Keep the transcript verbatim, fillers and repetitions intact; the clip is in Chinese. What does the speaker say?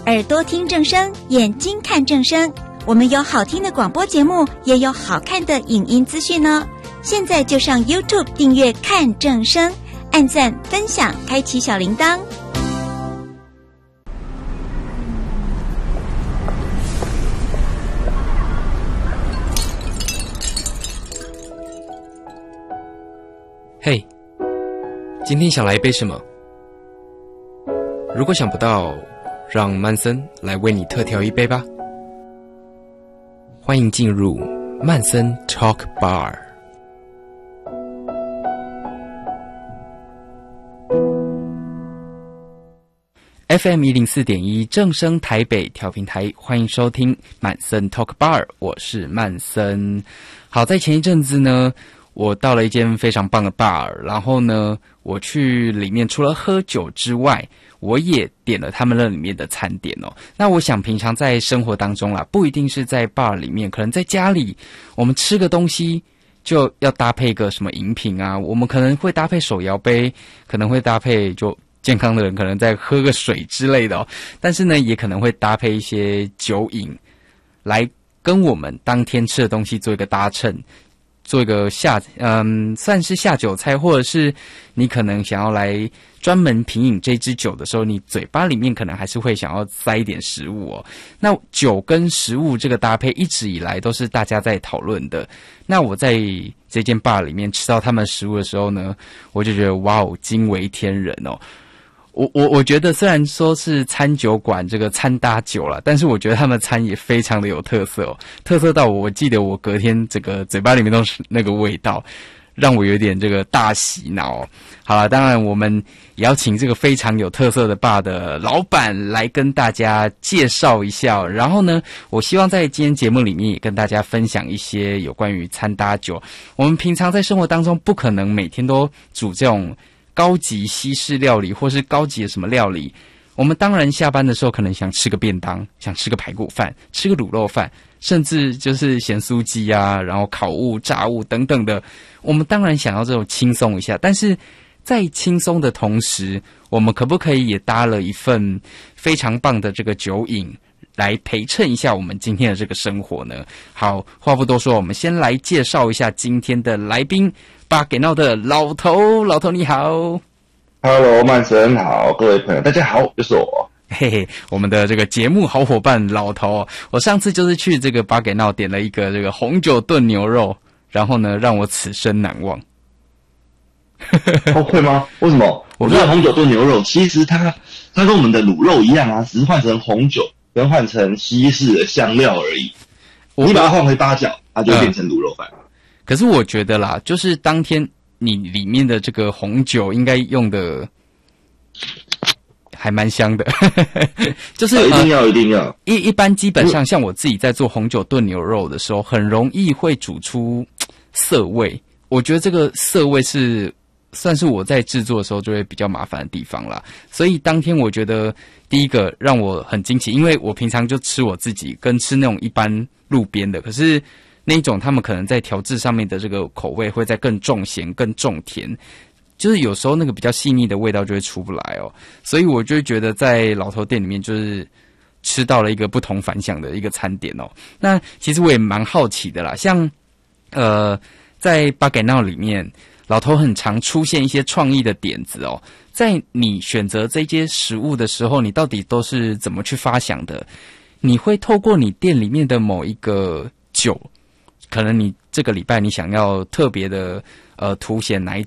耳朵听正声，眼睛看正声。我们有好听的广播节目，也有好看的影音资讯哦。现在就上 YouTube 订阅看正声，按赞分享，开启小铃铛。 嘿，今天想来一杯什么？如果想不到，让曼森来为你特调一杯吧。欢迎进入曼森 Talk Bar。F M 一零四点一正声台北调频台，欢迎收听曼森 Talk Bar， 我是曼森。好，在前一阵子呢，我到了一间非常棒的 bar， 然后呢，我去里面除了喝酒之外，我也点了他们那里面的餐点哦。那我想平常在生活当中啦，不一定是在 bar 里面，可能在家里，我们吃个东西就要搭配个什么饮品啊，我们可能会搭配手摇杯，可能会搭配就健康的人可能再喝个水之类的哦。但是呢，也可能会搭配一些酒饮来跟我们当天吃的东西做一个搭衬。做一个下嗯，算是下酒菜，或者是你可能想要来专门品饮这支酒的时候，你嘴巴里面可能还是会想要塞一点食物哦。那酒跟食物这个搭配一直以来都是大家在讨论的。那我在这间 bar 里面吃到他们食物的时候呢，我就觉得哇哦，惊为天人哦。我我我觉得虽然说是餐酒馆这个餐搭酒啦，但是我觉得他们餐也非常的有特色哦，特色到我我记得我隔天这个嘴巴里面都是那个味道，让我有点这个大洗脑哦。好了，当然我们也要请这个非常有特色的 bar 的老板来跟大家介绍一下，然后呢，我希望在今天节目里面也跟大家分享一些有关于餐搭酒。我们平常在生活当中不可能每天都煮这种高级西式料理或是高级的什么料理，我们当然下班的时候可能想吃个便当，想吃个排骨饭，吃个卤肉饭，甚至就是咸酥鸡啊，然后烤物、炸物等等的，我们当然想要这种轻松一下，但是在轻松的同时，我们可不可以也搭了一份非常棒的这个酒饮来陪衬一下我们今天的这个生活呢？好，话不多说，我们先来介绍一下今天的来宾，巴给闹的老头。老头你好。 Hello， 曼森好，各位朋友大家好，就是我。 嘿嘿，我们的这个节目好伙伴老头，我上次就是去这个巴给闹点了一个这个红酒炖牛肉，然后呢让我此生难忘。 哦，会吗？为什么？我觉得红酒炖牛肉其实它它跟我们的卤肉一样啊，只是换成红酒跟换成西式的香料而已。你把它换回八角，它就会变成卤肉饭。嗯， 可是我觉得啦，就是当天你里面的这个红酒应该用的还蛮香的。就是、 啊、一定要、呃、一定要一一般基本上像我自己在做红酒炖牛肉的时候，很容易会煮出涩味。我觉得这个涩味是算是我在制作的时候就会比较麻烦的地方啦。所以当天我觉得第一个让我很惊奇，因为我平常就吃我自己跟吃那种一般路边的，可是那一种他们可能在调制上面的这个口味会再更重咸更重甜，就是有时候那个比较细腻的味道就会出不来哦。所以我就觉得在老头店里面就是吃到了一个不同凡响的一个餐点哦。那其实我也蛮好奇的啦，像呃在巴给闹里面，老头很常出现一些创意的点子哦。在你选择这些食物的时候，你到底都是怎么去发想的？你会透过你店里面的某一个酒，可能你这个礼拜你想要特别的呃凸显哪一